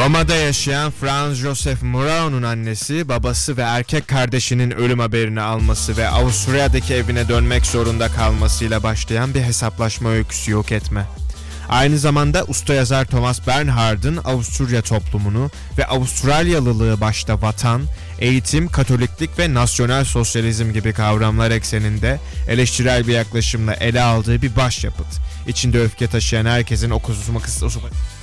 Roma'da yaşayan Franz Josef Murao'nun annesi, babası ve erkek kardeşinin ölüm haberini alması ve Avusturya'daki evine dönmek zorunda kalmasıyla başlayan bir hesaplaşma öyküsü Yok Etme. Aynı zamanda usta yazar Thomas Bernhard'ın Avusturya toplumunu ve Avustralyalılığı başta vatan, eğitim, katoliklik ve nasyonel sosyalizm gibi kavramlar ekseninde eleştirel bir yaklaşımla ele aldığı bir başyapıt. İçinde öfke taşıyan herkesin okuması